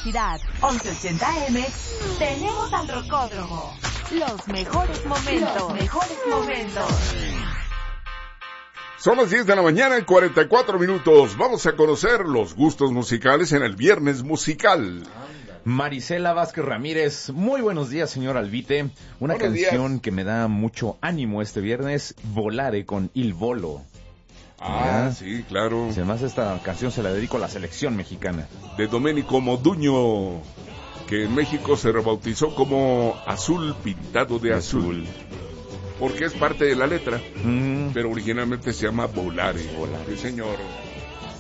velocidad. 1180M. Tenemos al Rocódromo. Los mejores momentos. Son las 10 de la mañana y 44 minutos. Vamos a conocer los gustos musicales en el Viernes Musical. Marisela Vázquez Ramírez, muy buenos días, señor Albite. Una Buenos canción días. que me da mucho ánimo este viernes, Volare con Il Volo. Ah, ¿Ya? sí, claro. Además, esta canción se la dedico a la selección mexicana. De Domenico Modugno, que en México se rebautizó como Azul Pintado de Azul. Porque es parte de la letra, pero originalmente se llama Volare. Sí, señor.